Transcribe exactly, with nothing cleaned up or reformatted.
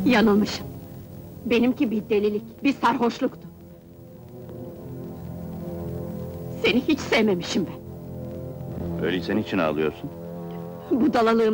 Yanılmışım. Benimki bir delilik, bir sarhoşluktu. Seni hiç sevmemişim ben. Öyleyse niçin ağlıyorsun? Budalalığım